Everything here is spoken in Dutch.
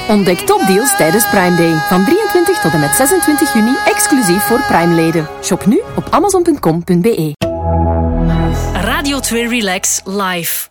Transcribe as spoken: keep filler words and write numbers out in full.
Ontdek topdeals tijdens Prime Day. Van drieëntwintig tot en met zesentwintig juni, exclusief voor Prime-leden. Shop nu op amazon punt com punt be. Radio twee Relax Live.